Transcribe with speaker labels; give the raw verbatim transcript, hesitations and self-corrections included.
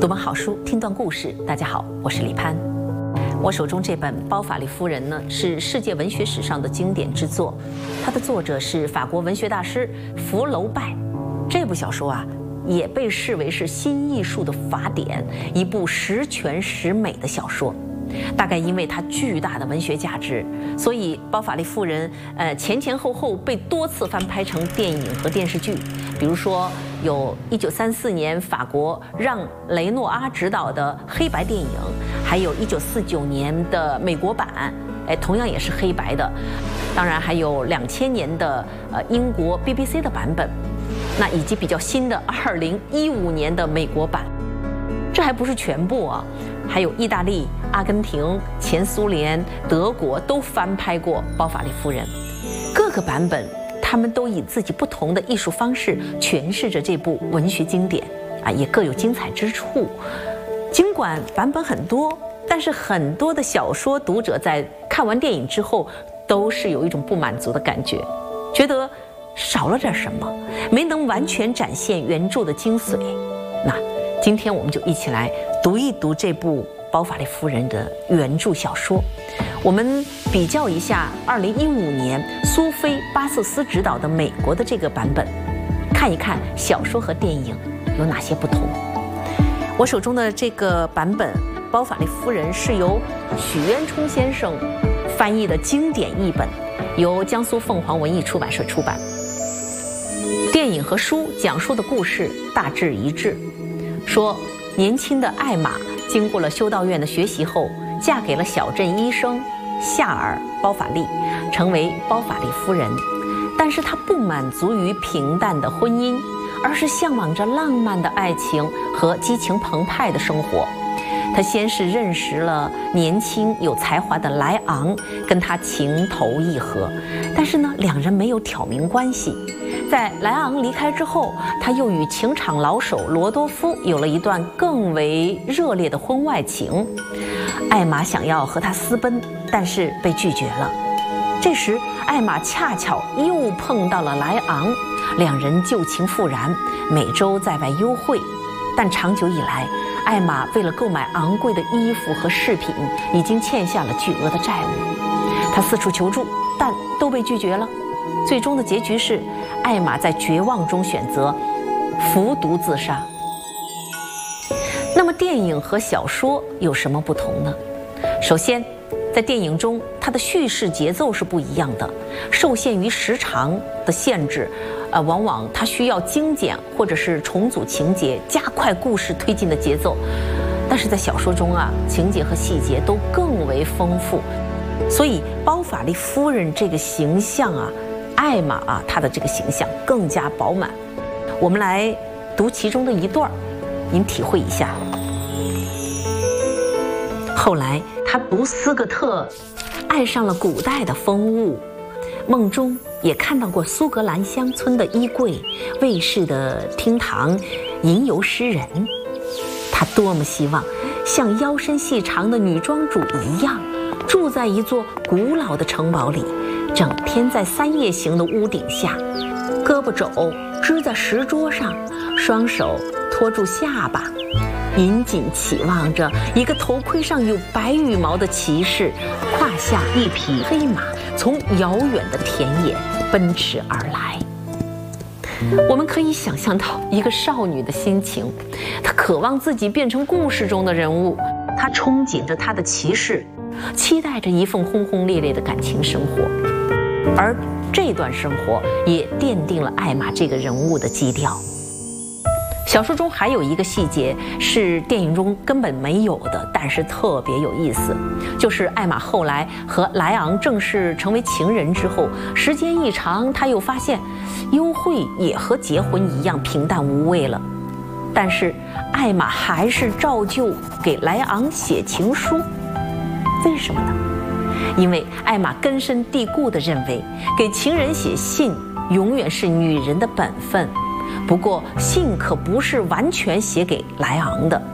Speaker 1: 本好书，听段故事。大家好，我是李攀。我手中这本《包法利夫人》呢，是世界文学史上的经典之作，它的作者是法国文学大师福楼拜。这部小说啊，也被视为是新艺术的法典，一部十全十美的小说。大概因为它巨大的文学价值，所以《包法利夫人》呃前前后后被多次翻拍成电影和电视剧。比如说，有一九三四年法国让·雷诺阿执导的黑白电影，还有一九四九年的美国版，哎，同样也是黑白的。当然还有两千年的呃英国 B B C 的版本，那以及比较新的二零一五年的美国版。这还不是全部啊，还有意大利、阿根廷、前苏联、德国都翻拍过《包法利夫人》，各个版本他们都以自己不同的艺术方式诠释着这部文学经典啊，也各有精彩之处。尽管版本很多，但是很多的小说读者在看完电影之后都是有一种不满足的感觉，觉得少了点什么，没能完全展现原著的精髓。那今天我们就一起来读一读这部《包法利夫人》的原著小说，我们比较一下二零一五年苏菲·巴瑟斯执导的美国的这个版本，看一看小说和电影有哪些不同。我手中的这个版本《包法利夫人》是由许渊冲先生翻译的经典译本，由江苏凤凰文艺出版社出版。电影和书讲述的故事大致一致，说年轻的艾玛经过了修道院的学习后，嫁给了小镇医生夏尔·包法利，成为包法利夫人。但是她不满足于平淡的婚姻，而是向往着浪漫的爱情和激情澎湃的生活。她先是认识了年轻有才华的莱昂，跟他情投意合，但是呢，两人没有挑明关系。在莱昂离开之后，他又与情场老手罗多夫有了一段更为热烈的婚外情。艾玛想要和他私奔，但是被拒绝了。这时，艾玛恰巧又碰到了莱昂，两人旧情复燃，每周在外幽会。但长久以来，艾玛为了购买昂贵的衣服和饰品，已经欠下了巨额的债务。她四处求助，但都被拒绝了。最终的结局是，艾玛在绝望中选择服毒自杀。那么电影和小说有什么不同呢？首先，在电影中，它的叙事节奏是不一样的，受限于时长的限制，呃，往往它需要精简或者是重组情节，加快故事推进的节奏。但是在小说中啊，情节和细节都更为丰富，所以包法利夫人这个形象啊，艾玛啊，她的这个形象更加饱满。我们来读其中的一段，您体会一下。后来，他读斯科特，爱上了古代的风物，梦中也看到过苏格兰乡村的衣柜、卫士的厅堂、吟游诗人。他多么希望像腰身细长的女庄主一样，住在一座古老的城堡里，整天在三叶形的屋顶下，胳膊肘支在石桌上，双手托住下巴，引颈期望着一个头盔上有白羽毛的骑士，胯下一匹黑马从遥远的田野奔驰而来。我们可以想象到一个少女的心情，她渴望自己变成故事中的人物，她憧憬着她的骑士，期待着一份轰轰烈烈的感情生活。而这段生活也奠定了艾玛这个人物的基调。小说中还有一个细节是电影中根本没有的，但是特别有意思，就是艾玛后来和莱昂正式成为情人之后，时间一长，她又发现幽会也和结婚一样平淡无味了。但是艾玛还是照旧给莱昂写情书，为什么呢？因为艾玛根深蒂固地认为，给情人写信永远是女人的本分。不过，信可不是完全写给莱昂的。